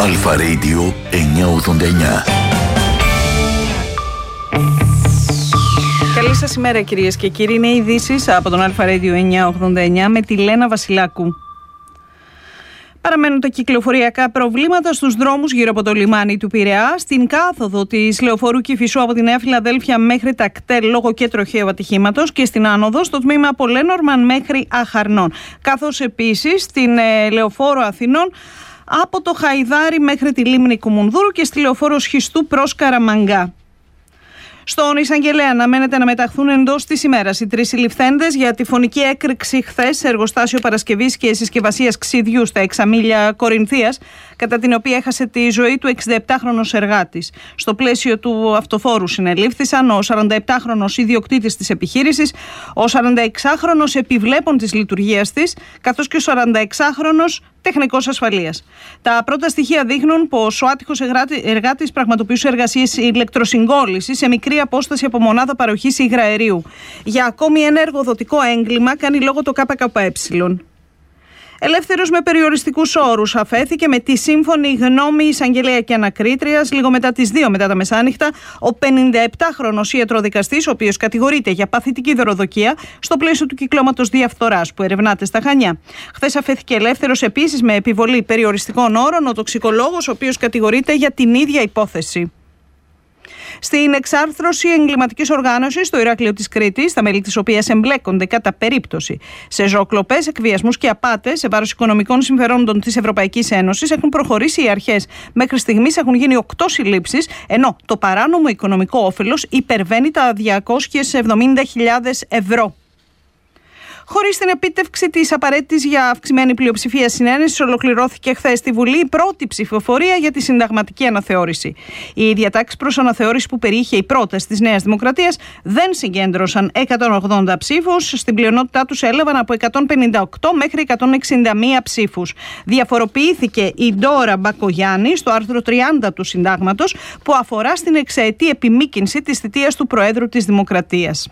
Αλφα Radio 989. Καλή σας ημέρα κυρίες και κύριοι. Είναι οι ειδήσεις από τον Αλφα Radio 989 με τη Λένα Βασιλάκου. Παραμένουν τα κυκλοφοριακά προβλήματα στους δρόμους γύρω από το λιμάνι του Πειραιά, στην κάθοδο της λεωφορού Κηφισού από τη Νέα Φιλαδέλφια μέχρι τα κτέλ λόγω και τροχαίου ατυχήματος και στην άνοδο στο τμήμα από Λένορμαν μέχρι Αχαρνών. Καθώς επίσης στην λεωφόρο Αθηνών από το Χαϊδάρι μέχρι τη λίμνη Κουμουνδούρου και στη λεωφόρο Σχιστού προς Καραμαγκά. Στον Εισαγγελέα αναμένεται να μεταχθούν εντός της ημέρας οι 3 συλληφθέντες για τη φωνική έκρηξη χθες σε εργοστάσιο παρασκευής και συσκευασίας ξυδιού στα Εξαμήλια Κορινθίας, κατά την οποία έχασε τη ζωή του 67χρονος εργάτης. Στο πλαίσιο του αυτοφόρου συνελήφθησαν ο 47χρονος ιδιοκτήτης της επιχείρησης, ο 46χρονος επιβλέπων της λειτουργίας της, καθώς και ο 46χρονος τεχνικός ασφαλείας. Τα πρώτα στοιχεία δείχνουν πως ο άτυχος εργάτης πραγματοποιούσε εργασίες ηλεκτροσυγκόλλησης σε μικρή απόσταση από μονάδα παροχής υγραερίου. Για ακόμη ένα εργοδοτικό έγκλημα κάνει λόγο το ΚΚΕ. Ελεύθερος με περιοριστικούς όρους αφέθηκε με τη σύμφωνη γνώμη εισαγγελέα και ανακρίτριας λίγο μετά τις 2 μετά τα μεσάνυχτα ο 57χρονος ιατροδικαστής, ο οποίος κατηγορείται για παθητική δωροδοκία στο πλαίσιο του κυκλώματος διαφθοράς που ερευνάται στα Χανιά. Χθες αφέθηκε ελεύθερος επίσης με επιβολή περιοριστικών όρων ο τοξικολόγος, ο οποίος κατηγορείται για την ίδια υπόθεση. Στην εξάρθρωση εγκληματικής οργάνωσης στο Ηράκλειο της Κρήτης, τα μέλη της οποίας εμπλέκονται κατά περίπτωση σε ζωοκλοπές, εκβιασμούς και απάτες σε βάρος οικονομικών συμφερόντων της Ευρωπαϊκής Ένωσης, έχουν προχωρήσει οι αρχές. Μέχρι στιγμής έχουν γίνει 8 συλλήψεις, ενώ το παράνομο οικονομικό όφελος υπερβαίνει τα 270.000 ευρώ. Χωρίς την επίτευξη της απαραίτητης για αυξημένη πλειοψηφία συνένεσης, ολοκληρώθηκε χθες στη Βουλή η πρώτη ψηφοφορία για τη συνταγματική αναθεώρηση. Οι διατάξεις προς αναθεώρηση που περιείχε η πρόταση της Νέας Δημοκρατίας δεν συγκέντρωσαν 180 ψήφους, στην πλειονότητά τους έλαβαν από 158 μέχρι 161 ψήφους. Διαφοροποιήθηκε η Ντόρα Μπακογιάννη στο άρθρο 30 του Συντάγματος, που αφορά στην εξαετή επιμήκυνση της θητείας του Προέδρου της Δημοκρατίας.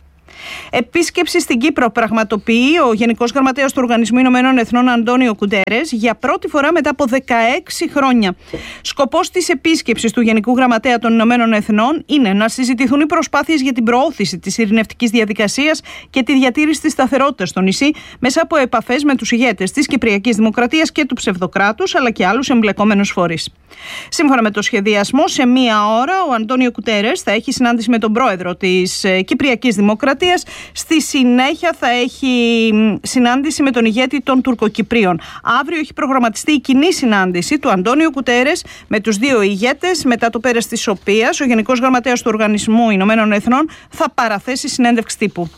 Επίσκεψη στην Κύπρο πραγματοποιεί ο Γενικός Γραμματέας του Οργανισμού Ηνωμένων Εθνών Αντώνιο Κουτέρες για πρώτη φορά μετά από 16 χρόνια. Σκοπός της επίσκεψης του Γενικού Γραμματέα των Ηνωμένων Εθνών είναι να συζητηθούν οι προσπάθειες για την προώθηση της ειρηνευτικής διαδικασίας και τη διατήρηση της σταθερότητας στο νησί μέσα από επαφές με τους ηγέτες της Κυπριακής Δημοκρατίας και του ψευδοκράτους, αλλά και άλλους εμπλεκόμενους φορείς. Σύμφωνα με το σχεδιασμό, σε 1 ώρα ο Αντώνιο Κουτέρες θα έχει συνάντηση με τον πρόεδρο της Κυπριακής Δημοκρατίας. Στη συνέχεια θα έχει συνάντηση με τον ηγέτη των Τουρκοκυπρίων. Αύριο έχει προγραμματιστεί η κοινή συνάντηση του Αντώνιο Κουτέρες με τους δύο ηγέτες, μετά το πέρας της οποίας ο Γενικός Γραμματέας του Οργανισμού Ηνωμένων Εθνών θα παραθέσει συνέντευξη τύπου.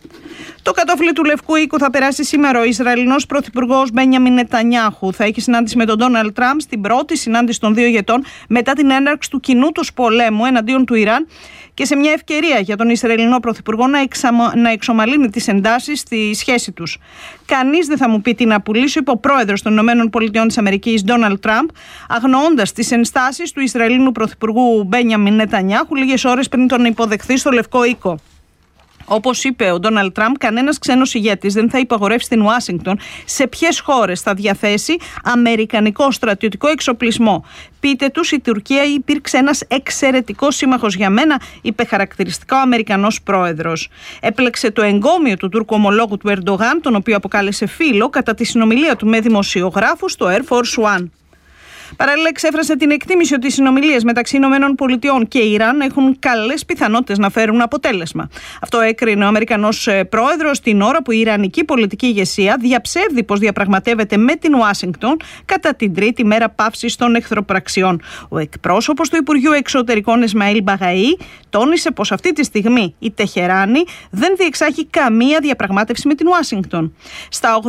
Το κατόφλι του Λευκού Οίκου θα περάσει σήμερα. Ο Ισραηλινός Πρωθυπουργός Μπένιαμιν Νετανιάχου θα έχει συνάντηση με τον Ντόναλντ Τραμπ στην πρώτη συνάντηση των δύο ηγετών μετά την έναρξη του κοινού τους πολέμου εναντίον του Ιράν και σε μια ευκαιρία για τον Ισραηλινό Πρωθυπουργό να εξομαλύνει τις εντάσεις στη σχέση τους. Κανείς δεν θα μου πει τι να πουλήσω, είπε ο πρόεδρος των ΗΠΑ Ντόναλντ Τραμπ, αγνοώντας τις ενστάσεις του Ισραηλινού Πρωθυπουργού Μπένιαμιν Νετανιάχου λίγες ώρες πριν τον υποδεχθεί στο Λευκό Οίκο. Όπως είπε ο Ντόναλντ Τραμπ, κανένας ξένος ηγέτης δεν θα υπαγορεύσει στην Ουάσιγκτον σε ποιες χώρες θα διαθέσει αμερικανικό στρατιωτικό εξοπλισμό. Πείτε τους, η Τουρκία υπήρξε ένας εξαιρετικός σύμμαχος για μένα, είπε χαρακτηριστικά ο Αμερικανός πρόεδρος. Έπλεξε το εγκόμιο του Τούρκου ομολόγου του Ερντογάν, τον οποίο αποκάλεσε φίλο, κατά τη συνομιλία του με δημοσιογράφους στο Air Force One. Παράλληλα, εξέφρασε την εκτίμηση ότι οι συνομιλίες μεταξύ ΗΠΑ και Ιράν έχουν καλές πιθανότητες να φέρουν αποτέλεσμα. Αυτό έκρινε ο Αμερικανός πρόεδρος την ώρα που η Ιρανική πολιτική ηγεσία διαψεύδει πως διαπραγματεύεται με την Ουάσιγκτον κατά την τρίτη μέρα παύσης των εχθροπραξιών. Ο εκπρόσωπος του Υπουργείου Εξωτερικών Ισμαήλ Μπαγαή τόνισε πως αυτή τη στιγμή η Τεχεράνη δεν διεξάγει καμία διαπραγμάτευση με την Ουάσιγκτον. Στα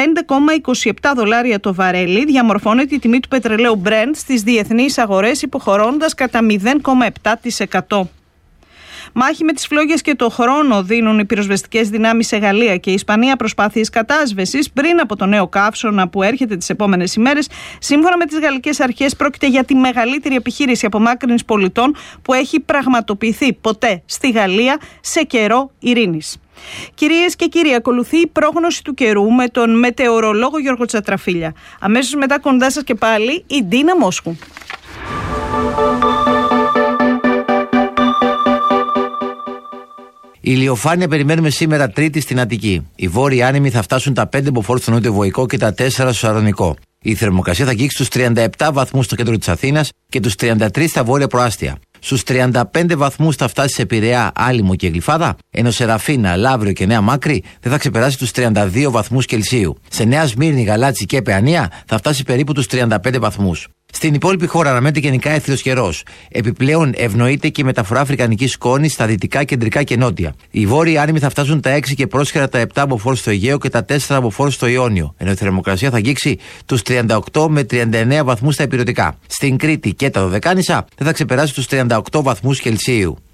$85,27 το βαρέλι διαμορφώνεται η τιμή του πετρελαίου Brent στις διεθνείς αγορές, υποχωρώντας κατά 0,7%. Μάχη με τις φλόγες και το χρόνο δίνουν οι πυροσβεστικές δυνάμεις σε Γαλλία και Ισπανία προσπάθειες κατάσβεσης πριν από το νέο καύσωνα που έρχεται τις επόμενες ημέρες. Σύμφωνα με τις γαλλικές αρχές, πρόκειται για τη μεγαλύτερη επιχείρηση απομάκρυνσης πολιτών που έχει πραγματοποιηθεί ποτέ στη Γαλλία σε καιρό ειρήνης. Κυρίες και κύριοι, ακολουθεί η πρόγνωση του καιρού με τον μετεωρολόγο Γιώργο Τσατραφίλια. Αμέσως μετά κοντά σας και πάλι η Ντίνα Μόσχου. Η ηλιοφάνεια περιμένουμε σήμερα Τρίτη στην Αττική. Οι βόρειοι άνεμοι θα φτάσουν τα 5 μποφόρ στο νότιο-βοϊκό και τα 4 στο Σαρονικό. Η θερμοκρασία θα αγγίξει στους 37 βαθμούς στο κέντρο της Αθήνας και τους 33 στα βόρεια προάστια. Στους 35 βαθμούς θα φτάσει σε Πειραιά, Άλυμο και Γλυφάδα, ενώ σε Ραφίνα, Λαύριο και Νέα Μάκρη δεν θα ξεπεράσει τους 32 βαθμούς Κελσίου. Σε Νέα Σμύρνη, Γαλάτσι και Παιανία θα φτάσει περίπου τους 35 βαθμούς. Στην υπόλοιπη χώρα αναμένεται γενικά έθριος καιρός. Επιπλέον ευνοείται και η μεταφορά αφρικανικής σκόνης στα δυτικά, κεντρικά και νότια. Οι βόρειοι άνεμοι θα φτάσουν τα 6 και πρόσχερα τα 7 μποφόρ στο Αιγαίο και τα 4 μποφόρ στο Ιόνιο, ενώ η θερμοκρασία θα αγγίξει τους 38 με 39 βαθμούς στα ηπειρωτικά. Στην Κρήτη και τα Δωδεκάνησα δεν θα ξεπεράσει τους 38 βαθμούς Κελσίου.